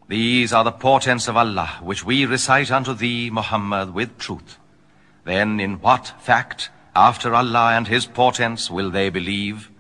These are the portents of Allah, which we recite unto thee, Muhammad, with truth. Then in what fact, after Allah and his portents, will they believe?